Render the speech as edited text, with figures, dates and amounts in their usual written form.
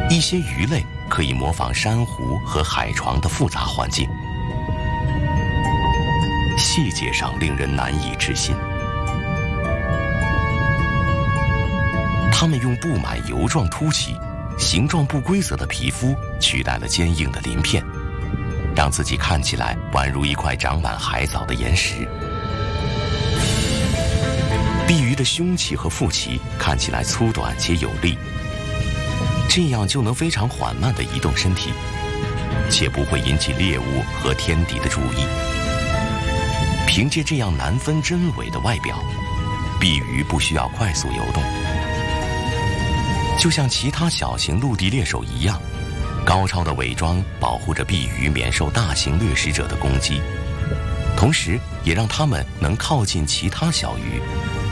一些鱼类可以模仿珊瑚和海床的复杂环境，细节上令人难以置信。它们用布满油状凸起、形状不规则的皮肤取代了坚硬的鳞片，让自己看起来宛如一块长满海藻的岩石。碧鱼的胸鳍和腹鳍看起来粗短且有力，这样就能非常缓慢地移动身体，且不会引起猎物和天敌的注意。凭借这样难分真伪的外表，碧鱼不需要快速游动，就像其他小型陆地猎手一样，高超的伪装保护着碧鱼免受大型掠食者的攻击，同时也让它们能靠近其他小鱼，